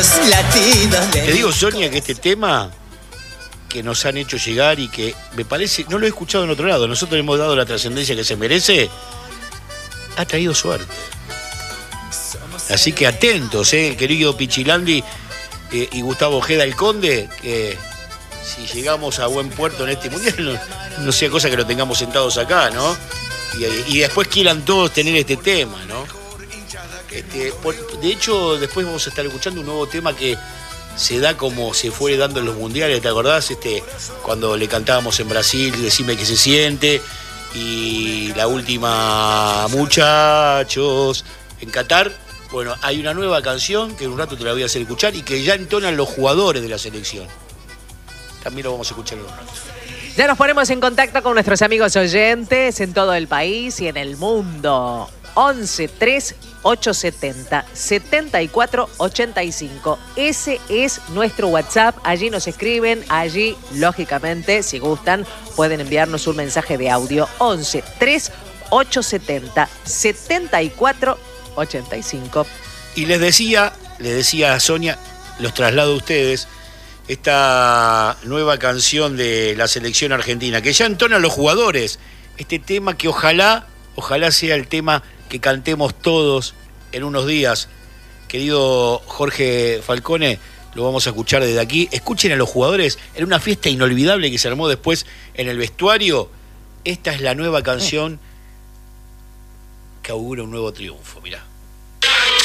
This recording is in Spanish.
los latidos de... Te digo, Sonia, que este tema que nos han hecho llegar y que me parece, no lo he escuchado en otro lado, nosotros le hemos dado la trascendencia que se merece, ha traído suerte. Así que atentos, el querido Pichilandi y Gustavo Ojeda el Conde, que si llegamos a buen puerto en este mundial, no sea cosa que lo tengamos sentados acá, ¿no? Y después quieran todos tener este tema, ¿no? De hecho, después vamos a estar escuchando un nuevo tema que se da como se fue dando en los mundiales, ¿te acordás? Cuando le cantábamos en Brasil, Decime que se siente, y la última, Muchachos, en Qatar. Bueno, hay una nueva canción que en un rato te la voy a hacer escuchar y que ya entonan los jugadores de la selección. También lo vamos a escuchar en un rato. Ya nos ponemos en contacto con nuestros amigos oyentes en todo el país y en el mundo. 11 3 870 74 85. Ese es nuestro WhatsApp. Allí nos escriben. Allí, lógicamente, si gustan, pueden enviarnos un mensaje de audio. 11 3 870 74 85. Y les decía a Sonia, los traslado a ustedes, esta nueva canción de la selección argentina, que ya entona los jugadores. Este tema que ojalá sea el tema que cantemos todos en unos días. Querido Jorge Falcone, lo vamos a escuchar desde aquí. Escuchen a los jugadores en una fiesta inolvidable que se armó después en el vestuario. Esta es la nueva canción que augura un nuevo triunfo, mirá.